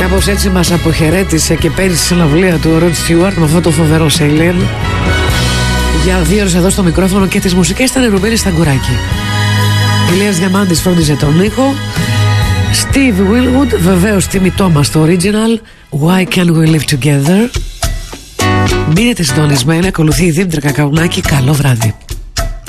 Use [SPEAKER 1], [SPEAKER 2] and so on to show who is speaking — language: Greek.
[SPEAKER 1] Κάπως έτσι μας αποχαιρέτησε και πέρυσι στη συναυλία του Ροντ Στιούαρτ με αυτό το φοβερό Σέιλεν. Για 2 ώρες εδώ στο μικρόφωνο και τις μουσικές ήταν Ρουμπέλη Σταγκουράκη. Ηλίας Διαμάντης φρόντιζε τον ήχο. Steve Winwood, βεβαίως τιμητό μας το original Why Can't We Live Together. Μείνετε συντονισμένοι, ακολουθεί η Δήμητρα Κακαουνάκη. Καλό βράδυ.